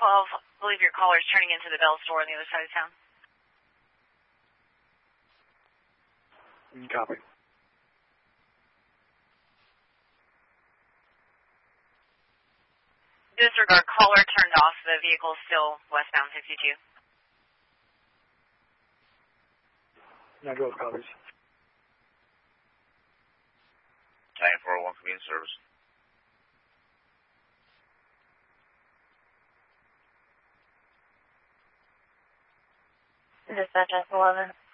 I believe your caller is turning into the Bell store on the other side of town. Copy. Disregard, caller turned off. The vehicle is still westbound 52. Now go with copies. 9401 community service. Dispatch S11.